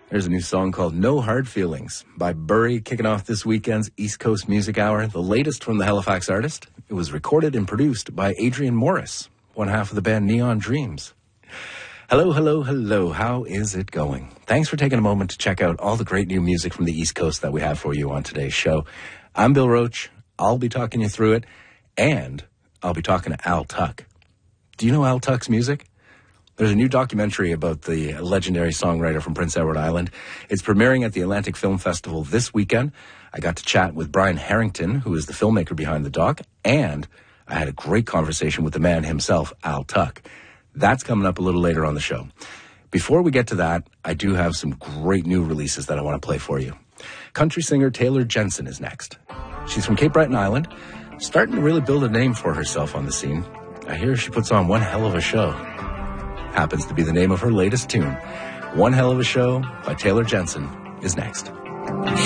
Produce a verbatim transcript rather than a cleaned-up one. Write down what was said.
There's a new song called No Hard Feelings by Bury, kicking off this weekend's East Coast Music Hour, the latest from the Halifax artist. It was recorded and produced by Adrian Morris, one half of the band Neon Dreams. Hello, hello, hello. How is it going? Thanks for taking a moment to check out all the great new music from the East Coast that we have for you on today's show. I'm Bill Roach. I'll be talking you through it, and I'll be talking to Al Tuck. Do you know Al Tuck's music? There's a new documentary about the legendary songwriter from Prince Edward Island. It's premiering at the Atlantic Film Festival this weekend. I got to chat with Brian Harrington, who is the filmmaker behind the doc, and I had a great conversation with the man himself, Al Tuck. That's coming up a little later on the show. Before we get to that, I do have some great new releases that I want to play for you. Country singer Taylor Jensen is next. She's from Cape Breton Island, starting to really build a name for herself on the scene. I hear she puts on one hell of a show. Happens to be the name of her latest tune. One Hell of a Show by Taylor Jensen is next.